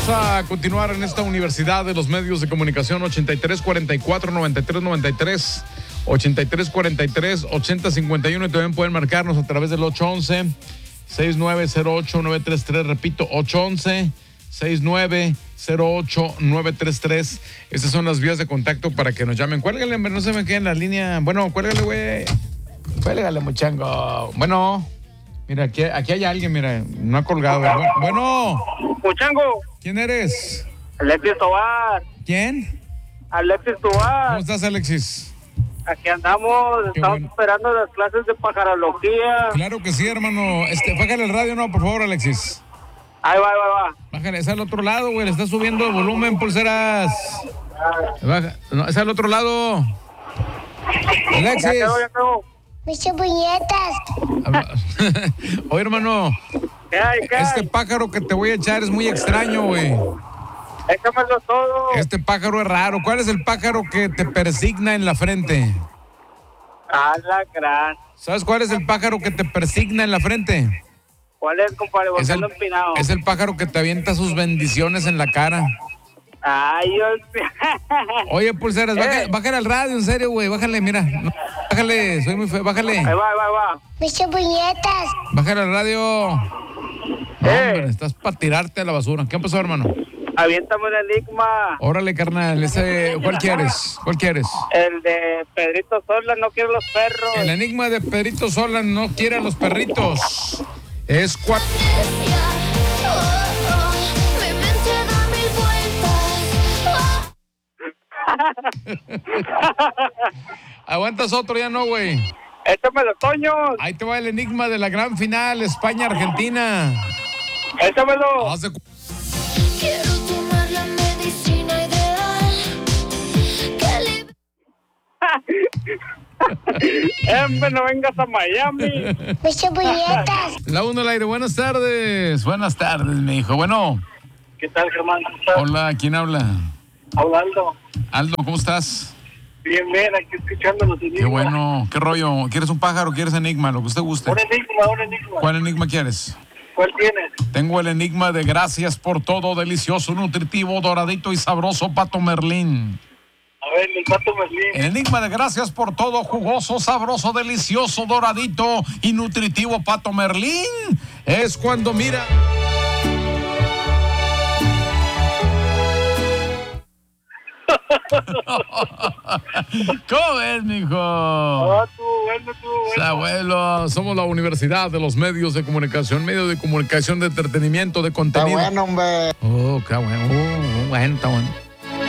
Vamos a continuar en esta Universidad de los Medios de Comunicación. 8344-9393, 8343-8051, y también pueden marcarnos a través del 811-6908-933, repito, 811-6908-933. Estas son las vías de contacto para que nos llamen. Cuélgale, no se me quede en la línea. Bueno, cuélgale, güey. Cuélgale, muchango. Bueno, mira, aquí hay alguien, mira, no ha colgado. Bueno. Muchango. ¿Quién eres? Alexis Tobar. ¿Quién? Alexis Tobar. ¿Cómo estás, Alexis? Aquí andamos, estamos esperando las clases de pajarología. Claro que sí, hermano. Bájale el radio, no, por favor, Alexis. Ahí va. Bájale, es al otro lado, güey, le está subiendo el volumen, pulseras. Baja. No, es al otro lado. Alexis. Ya quedó. Muchas puñetas. Oye, hermano. ¿Qué hay? Este pájaro que te voy a echar es muy extraño, güey. Échamelo todo. Este pájaro es raro. ¿Cuál es el pájaro que te persigna en la frente? Alacrán. ¿Sabes cuál es el pájaro que te persigna en la frente? ¿Cuál es, compadre? Volcán empinado. Es el pájaro que te avienta sus bendiciones en la cara. Ay, Dios. Oye, pulseras, bájale al radio, en serio, güey. Bájale, mira. No, bájale, soy muy feo. Bájale. Ahí va. Muchas puñetas. Bájale al radio. No, hombre, estás para tirarte a la basura. ¿Qué pasó, hermano? Aviéntame el enigma. Órale, carnal. ¿Cuál quieres? El de Pedrito Sola, no quiero los perros. El enigma de Pedrito Sola no quiere a los perritos. Es cuál. Aguantas otro, ya no, güey. Échamelo, Toño. Ahí te va el enigma de la gran final, España-Argentina. Échamelo. Quiero tomar la medicina ideal. No vengas a Miami. Muchas puñetas. La 1 al aire. Buenas tardes, mi hijo. Bueno. ¿Qué tal, Germán? Hola, ¿quién habla? Habla Aldo. Aldo, ¿cómo estás? Bien, aquí escuchando los enigmas. Qué bueno, qué rollo. ¿Quieres un pájaro o quieres enigma? Lo que usted guste. Un enigma. ¿Cuál enigma quieres? ¿Cuál tienes? Tengo el enigma de gracias por todo, delicioso, nutritivo, doradito y sabroso Pato Merlín. A ver, el Pato Merlín. El enigma de gracias por todo, jugoso, sabroso, delicioso, doradito y nutritivo Pato Merlín es cuando mira... ¿Cómo ves, mijo? Tú, bueno. Abuelo, somos la Universidad de los Medios de Comunicación, medio de comunicación, de entretenimiento, de contenido. Está bueno, hombre. Oh, qué bueno. Está bueno.